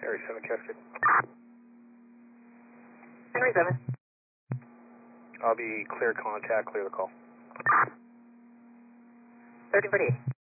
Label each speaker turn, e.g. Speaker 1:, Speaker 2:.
Speaker 1: Henry 7 Cascade.
Speaker 2: Henry 7.
Speaker 1: I'll be clear contact, clear the call.
Speaker 2: 1348.